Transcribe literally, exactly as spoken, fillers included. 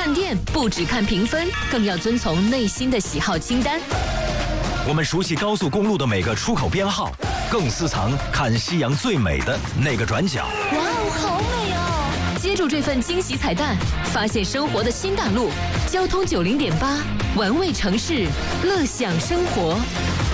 看店不只看评分，更要遵从内心的喜好清单。 我们熟悉高速公路的每个出口编号，更私藏看夕阳最美的那个转角。 哇哦，好美哦！接住这份惊喜彩蛋，发现生活的新大陆。交通九零点八，玩味城市，乐享生活。